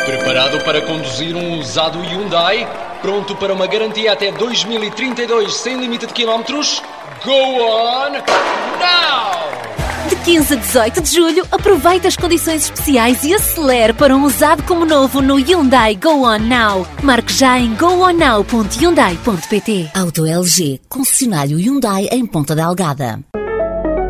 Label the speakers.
Speaker 1: Preparado para conduzir um usado Hyundai? Pronto para uma garantia até 2032 sem limite de quilómetros? Go on now!
Speaker 2: De 15 a 18 de julho, aproveite as condições especiais e acelere para um usado como novo no Hyundai Go On Now. Marque já em gooonnow.hyundai.pt.
Speaker 3: Auto LG, concessionário Hyundai em Ponta Delgada.